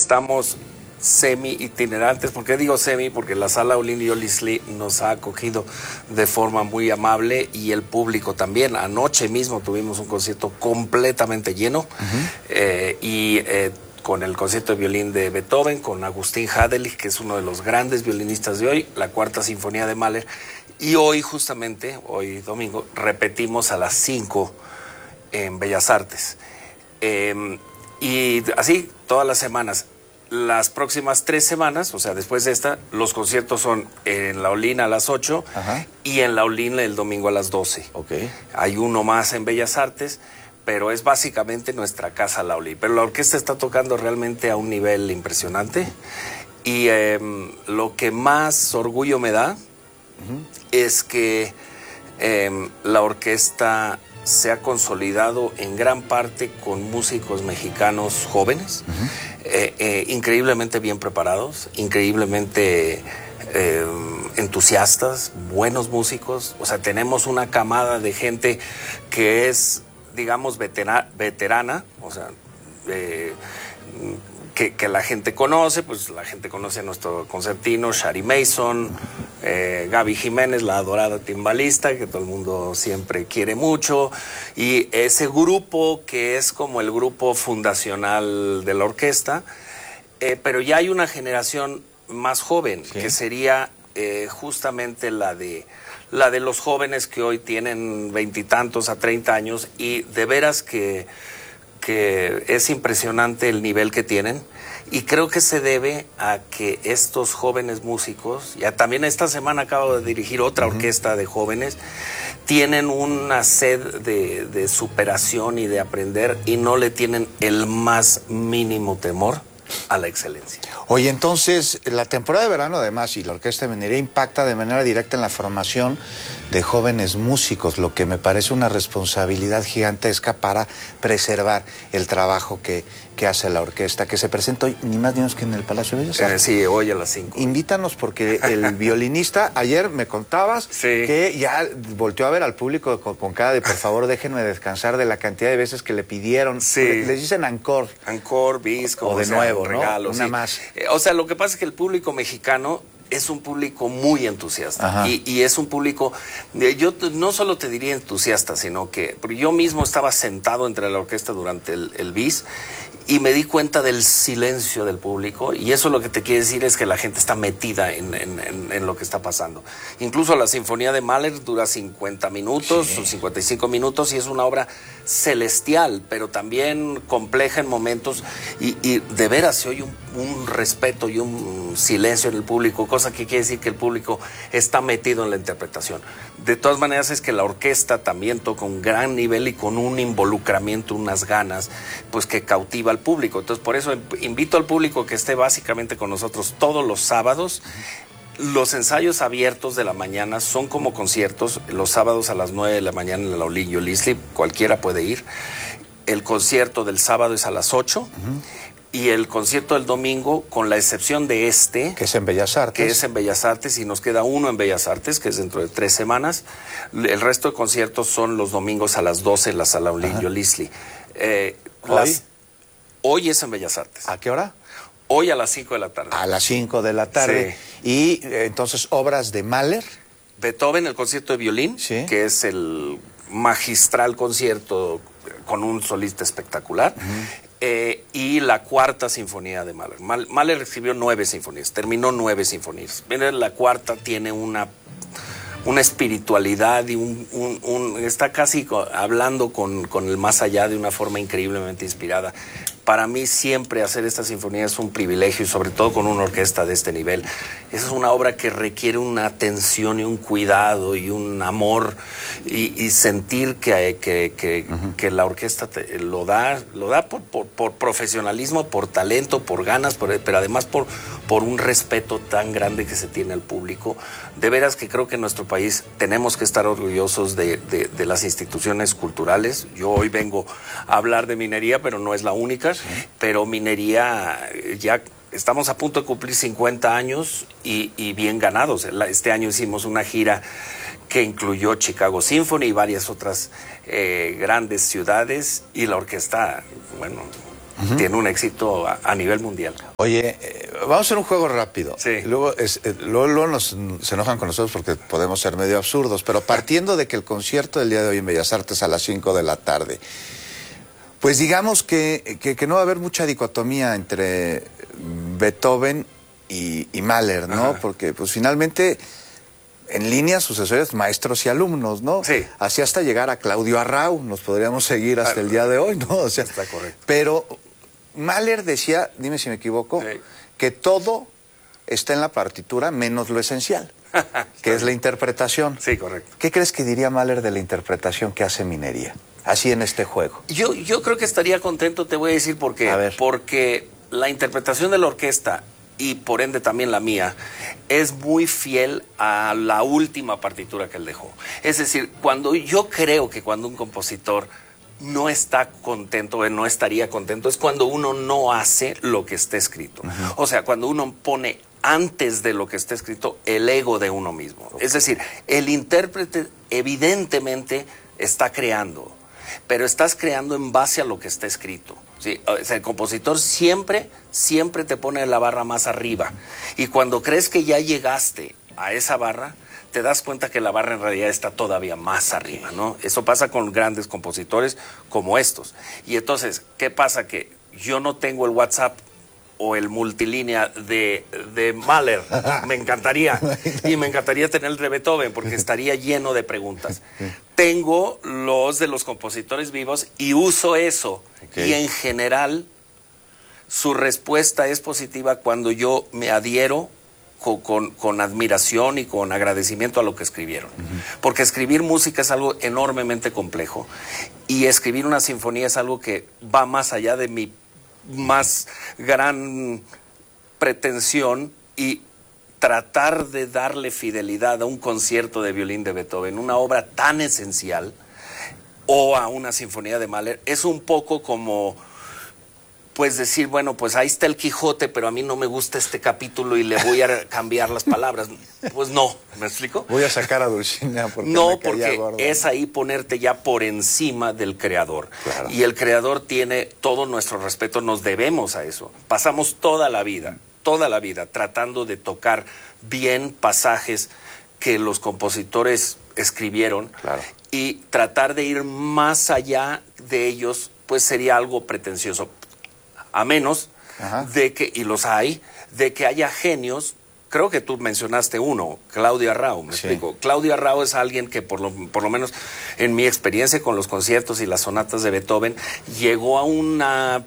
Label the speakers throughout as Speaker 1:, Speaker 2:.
Speaker 1: estamos semi-itinerantes. ¿Por qué digo semi? Porque la Sala Olin Yolisli nos ha acogido de forma muy amable y el público también. Anoche mismo tuvimos un concierto completamente lleno con el concierto de violín de Beethoven, con Agustín Hadelich, que es uno de los grandes violinistas de hoy, la Cuarta Sinfonía de Mahler. Y hoy justamente, hoy domingo, repetimos a las 5 en Bellas Artes. Y así todas las semanas. Las próximas 3 semanas, o sea, después de esta, los conciertos son en la Olin a las 8 y en la Olin el domingo a las 12.
Speaker 2: Okay.
Speaker 1: Hay uno más en Bellas Artes, pero es básicamente nuestra casa la Olin. Pero la orquesta está tocando realmente a un nivel impresionante y lo que más orgullo me da es que la orquesta se ha consolidado en gran parte con músicos mexicanos jóvenes, increíblemente bien preparados, increíblemente entusiastas, buenos músicos. O sea, tenemos una camada de gente que es, digamos, veterana, o sea, que la gente conoce. Pues la gente conoce a nuestro concertino, Shari Mason, Gaby Jiménez, la adorada timbalista, que todo el mundo siempre quiere mucho, y ese grupo que es como el grupo fundacional de la orquesta, pero ya hay una generación más joven, que sería justamente la de los jóvenes que hoy tienen 20 y tantos a 30 años, y de veras que es impresionante el nivel que tienen, y creo que se debe a que estos jóvenes músicos, ya también esta semana acabo de dirigir otra orquesta de jóvenes, tienen una sed de superación y de aprender, y no le tienen el más mínimo temor a la excelencia.
Speaker 2: Oye, entonces, la temporada de verano además y la Orquesta de Minería impacta de manera directa en la formación de jóvenes músicos, lo que me parece una responsabilidad gigantesca para preservar el trabajo que hace la orquesta, que se presenta hoy ni más ni menos que en el Palacio de Bellas Artes.
Speaker 1: Sí, hoy a las 5.
Speaker 2: Invítanos, porque el violinista, ayer me contabas que ya volteó a ver al público con cara de por favor déjenme descansar de la cantidad de veces que le pidieron. Les dicen encore.
Speaker 1: Encore, bis, como
Speaker 2: o de nuevo, ¿no?
Speaker 1: regalo,
Speaker 2: una más.
Speaker 1: O sea, lo que pasa es que el público mexicano es un público muy entusiasta, y es un público, yo no solo te diría entusiasta, sino que porque yo mismo estaba sentado entre la orquesta durante el bis y me di cuenta del silencio del público, y eso lo que te quiere decir es que la gente está metida en lo que está pasando. Incluso la Sinfonía de Mahler dura 50 minutos o 55 minutos, y es una obra celestial, pero también compleja en momentos, y de veras se oye un respeto y un silencio en el público, cosa que quiere decir que el público está metido en la interpretación. De todas maneras, es que la orquesta también toca un gran nivel y con un involucramiento, unas ganas, pues que cautiva al público. Entonces, por eso invito al público que esté básicamente con nosotros todos los sábados. Los ensayos abiertos de la mañana son como conciertos, los sábados a las 9 de la mañana en la Olin Yolisli, cualquiera puede ir. El concierto del sábado es a las 8. Y el concierto del domingo, con la excepción de que
Speaker 2: es en Bellas Artes.
Speaker 1: Que es en Bellas Artes, y nos queda uno en Bellas Artes, que es dentro de 3 semanas. El resto de conciertos son los domingos a las 12 en la Sala Olin Yolisli. Hoy es en Bellas Artes.
Speaker 2: ¿A qué hora?
Speaker 1: Hoy a las 5 de la tarde.
Speaker 2: A las 5 de la tarde. Y entonces, obras de Mahler.
Speaker 1: Beethoven, el concierto de violín, que es el magistral concierto con un solista espectacular. Y la Cuarta Sinfonía de Mahler. Mahler escribió 9 sinfonías, terminó 9 sinfonías. La cuarta tiene una espiritualidad y está casi hablando con el más allá de una forma increíblemente inspirada. Para mí siempre hacer esta sinfonía es un privilegio, y sobre todo con una orquesta de este nivel. Esa es una obra que requiere una atención y un cuidado y un amor, y sentir que la orquesta lo da por profesionalismo, por talento, por ganas, pero además por un respeto tan grande que se tiene al público. De veras que creo que en nuestro país tenemos que estar orgullosos de las instituciones culturales. Yo hoy vengo a hablar de minería, pero no es la única. Pero minería, ya estamos a punto de cumplir 50 años y bien ganados. Este año hicimos una gira que incluyó Chicago Symphony y varias otras grandes ciudades, y la orquesta, bueno, tiene un éxito a nivel mundial.
Speaker 2: Oye, vamos a hacer un juego rápido.
Speaker 1: Sí.
Speaker 2: Luego se enojan con nosotros porque podemos ser medio absurdos, pero partiendo de que el concierto del día de hoy en Bellas Artes a las 5 de la tarde, pues digamos que no va a haber mucha dicotomía entre Beethoven y Mahler, ¿no? Ajá. Porque pues finalmente en línea sucesores, maestros y alumnos, ¿no?
Speaker 1: Sí.
Speaker 2: Así hasta llegar a Claudio Arrau, nos podríamos seguir hasta el día de hoy, ¿no? O sea,
Speaker 1: está correcto.
Speaker 2: Pero Mahler decía, dime si me equivoco, sí, que todo está en la partitura menos lo esencial, que es la interpretación.
Speaker 1: Sí, correcto.
Speaker 2: ¿Qué crees que diría Mahler de la interpretación que hace Minería, así en este juego?
Speaker 1: Yo creo que estaría contento, te voy a decir por qué.
Speaker 2: A ver.
Speaker 1: Porque la interpretación de la orquesta, y por ende también la mía, es muy fiel a la última partitura que él dejó. Es decir, yo creo que cuando un compositor no está contento, no estaría contento, es cuando uno no hace lo que está escrito. O sea, cuando uno pone antes de lo que está escrito el ego de uno mismo. Es decir, el intérprete evidentemente está creando, pero estás creando en base a lo que está escrito. Sí, o sea, el compositor siempre te pone la barra más arriba, y cuando crees que ya llegaste a esa barra, te das cuenta que la barra en realidad está todavía más arriba, ¿no? Eso pasa con grandes compositores como estos. Y entonces, ¿qué pasa? Que yo no tengo el WhatsApp o el multilínea de Mahler. Me encantaría. Y me encantaría tener el de Beethoven, porque estaría lleno de preguntas. Tengo los de los compositores vivos y uso eso. Okay. Y en general, su respuesta es positiva cuando yo me adhiero con admiración y con agradecimiento a lo que escribieron. Porque escribir música es algo enormemente complejo. Y escribir una sinfonía es algo que va más allá de mi más gran pretensión, y tratar de darle fidelidad a un concierto de violín de Beethoven, una obra tan esencial, o a una sinfonía de Mahler, es un poco como pues decir, bueno, pues ahí está el Quijote, pero a mí no me gusta este capítulo y le voy a cambiar las palabras. Pues no, ¿me explico?
Speaker 2: Voy a sacar a Dulcinea porque
Speaker 1: no, porque es ahí ponerte ya por encima del creador. Claro. Y el creador tiene todo nuestro respeto, nos debemos a eso. Pasamos toda la vida tratando de tocar bien pasajes que los compositores escribieron. Claro. Y tratar de ir más allá de ellos, pues sería algo pretencioso. A menos de que, y los hay, de que haya genios. Creo que tú mencionaste uno, Claudio Arrau, me explico. Claudio Arrau es alguien que por lo menos en mi experiencia con los conciertos y las sonatas de Beethoven, llegó a una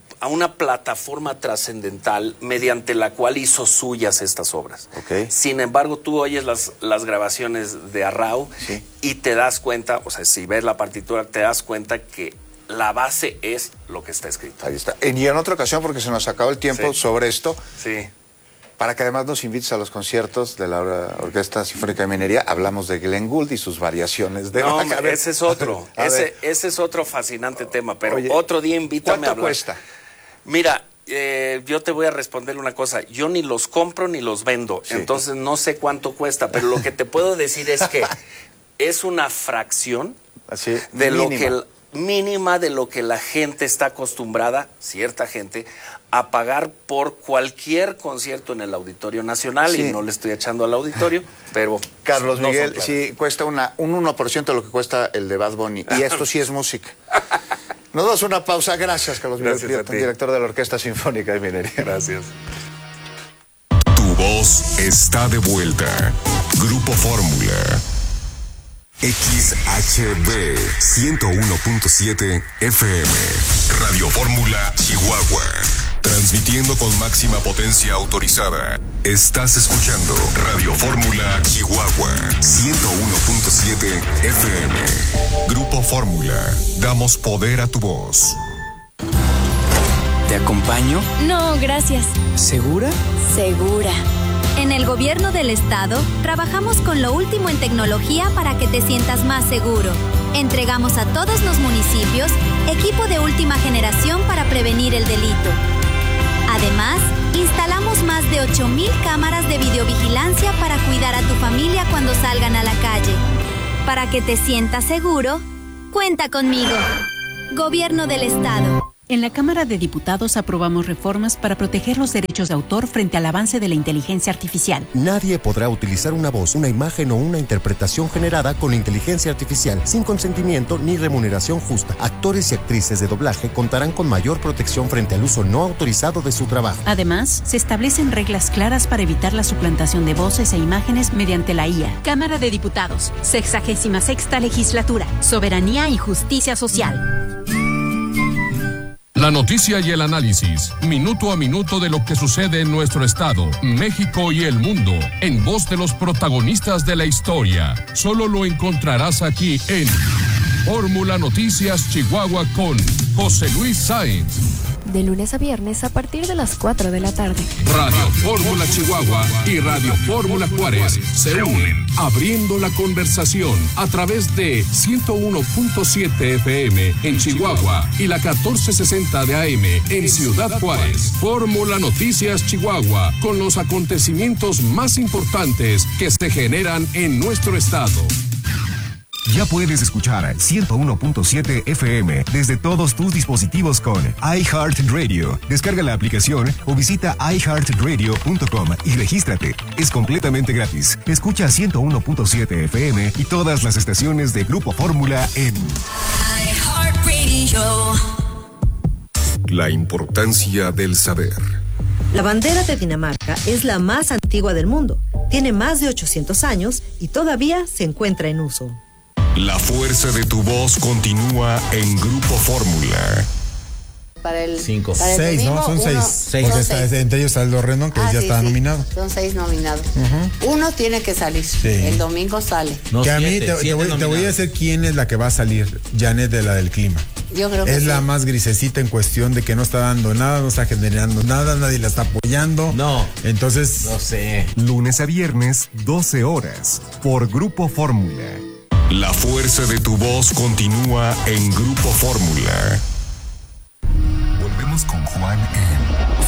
Speaker 1: plataforma trascendental mediante la cual hizo suyas estas obras. Okay. Sin embargo, tú oyes las grabaciones de Arrau, sí, y te das cuenta, o sea, si ves la partitura, te das cuenta que la base es lo que está escrito.
Speaker 2: Ahí está. Y en otra ocasión, porque se nos acabó el tiempo, sí, sobre esto,
Speaker 1: sí,
Speaker 2: para que además nos invites a los conciertos de la Orquesta Sinfónica de Minería, hablamos de Glenn Gould y sus variaciones de...
Speaker 1: No, ese es otro. ese es otro fascinante tema, pero oye, otro día invítame a hablar.
Speaker 2: ¿Cuánto cuesta?
Speaker 1: Mira, yo te voy a responder una cosa. Yo ni los compro ni los vendo, sí, entonces no sé cuánto cuesta, pero lo que te puedo decir es que es una fracción de lo que... mínima de lo que la gente está acostumbrada, cierta gente, a pagar por cualquier concierto en el Auditorio Nacional, sí, y no le estoy echando al auditorio, pero...
Speaker 2: Carlos Miguel, sí, cuesta un 1% de lo que cuesta el de Bad Bunny, y esto sí es música. Nos damos una pausa. Gracias, Carlos Miguel Prieto, director de la Orquesta Sinfónica de Minería.
Speaker 1: Gracias.
Speaker 3: Tu voz está de vuelta. Grupo Fórmula. XHB 101.7 FM, Radio Fórmula, Chihuahua. Transmitiendo con máxima potencia autorizada. Estás escuchando Radio Fórmula, Chihuahua 101.7 FM. Grupo Fórmula, damos poder a tu voz.
Speaker 4: ¿Te acompaño?
Speaker 5: No, gracias.
Speaker 4: ¿Segura?
Speaker 5: Segura. En el Gobierno del Estado, trabajamos con lo último en tecnología para que te sientas más seguro. Entregamos a todos los municipios equipo de última generación para prevenir el delito. Además, instalamos más de 8,000 cámaras de videovigilancia para cuidar a tu familia cuando salgan a la calle. Para que te sientas seguro, cuenta conmigo. Gobierno del Estado.
Speaker 6: En la Cámara de Diputados aprobamos reformas para proteger los derechos de autor frente al avance de la inteligencia artificial.
Speaker 7: Nadie podrá utilizar una voz, una imagen o una interpretación generada con inteligencia artificial sin consentimiento ni remuneración justa. Actores y actrices de doblaje contarán con mayor protección frente al uso no autorizado de su trabajo.
Speaker 6: Además, se establecen reglas claras para evitar la suplantación de voces e imágenes mediante la IA. Cámara de Diputados, 66ª Legislatura, Soberanía y Justicia Social.
Speaker 8: La noticia y el análisis, minuto a minuto de lo que sucede en nuestro estado, México y el mundo, en voz de los protagonistas de la historia. Solo lo encontrarás aquí en Fórmula Noticias Chihuahua con José Luis Sáenz.
Speaker 9: De lunes a viernes a partir de las 4 de la tarde.
Speaker 8: Radio Fórmula Chihuahua y Radio Fórmula Juárez se unen, abriendo la conversación a través de 101.7 FM en Chihuahua y la 1460 de AM en Ciudad Juárez. Fórmula Noticias Chihuahua, con los acontecimientos más importantes que se generan en nuestro estado.
Speaker 3: Ya puedes escuchar 101.7 FM desde todos tus dispositivos con iHeartRadio. Descarga la aplicación o visita iHeartRadio.com y regístrate. Es completamente gratis. Escucha 101.7 FM y todas las estaciones de Grupo Fórmula en
Speaker 10: iHeartRadio.
Speaker 3: La importancia del saber.
Speaker 11: La bandera de Dinamarca es la más antigua del mundo. Tiene más de 800 años y todavía se encuentra en uso.
Speaker 3: La fuerza de tu voz continúa en Grupo Fórmula.
Speaker 12: Para el
Speaker 13: 5.
Speaker 12: Para el
Speaker 13: 6,
Speaker 12: domingo,
Speaker 13: ¿no? Son 6.
Speaker 12: Porque
Speaker 13: entre ellos está Aldo Rendón, que ya está nominado.
Speaker 12: Son 6 nominados. Uno tiene que salir. Sí. El domingo sale.
Speaker 13: No, que a mí te voy a decir quién es la que va a salir. Janet, de la del clima.
Speaker 12: Yo creo que
Speaker 13: es la más grisecita en cuestión de que no está dando nada, no está generando nada, nadie la está apoyando.
Speaker 4: No.
Speaker 13: Entonces,
Speaker 4: no sé.
Speaker 3: Lunes a viernes, 12 horas, por Grupo Fórmula. La fuerza de tu voz continúa en Grupo Fórmula. Volvemos con Juan en